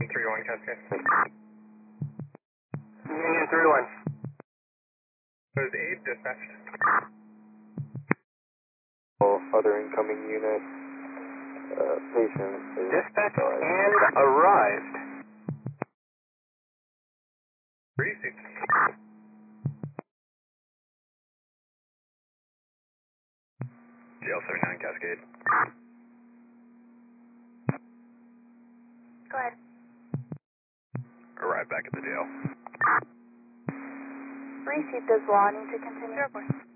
3-1 Cascade. Union 3-1. Those 8 dispatched. All other incoming units, patient is Dispatch and arrived. 3 seats. GL79 Cascade. Go ahead. Arrive back at the jail. Receipt this law. I need to continue.